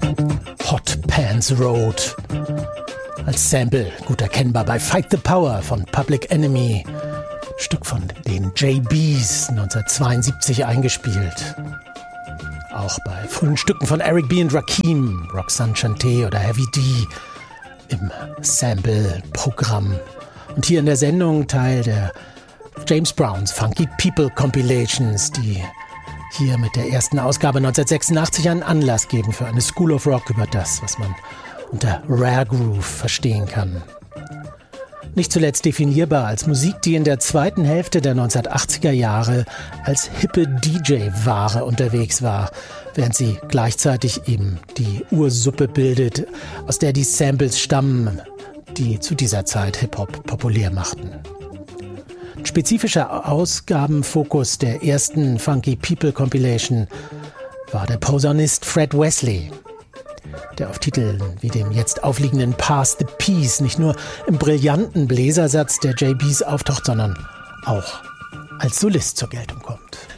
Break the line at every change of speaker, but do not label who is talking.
Hot Pants Road. Als Sample gut erkennbar bei Fight the Power von Public Enemy. Stück von den JBs 1972 eingespielt. Auch bei frühen Stücken von Eric B. und Rakim, Roxanne Shante oder Heavy D im Sample-Programm. Und hier in der Sendung Teil der James Browns Funky People Compilations, die hier mit der ersten Ausgabe 1986 einen Anlass geben für eine School of Rock über das, was man unter Rare Groove verstehen kann. Nicht zuletzt definierbar als Musik, die in der zweiten Hälfte der 1980er Jahre als hippe DJ-Ware unterwegs war, während sie gleichzeitig eben die Ursuppe bildet, aus der die Samples stammen, die zu dieser Zeit Hip-Hop populär machten. Spezifischer Ausgabenfokus der ersten Funky People Compilation war der Posaunist Fred Wesley, der auf Titeln wie dem jetzt aufliegenden Pass the Peace nicht nur im brillanten Bläsersatz der JBs auftaucht, sondern auch als Solist zur Geltung kommt.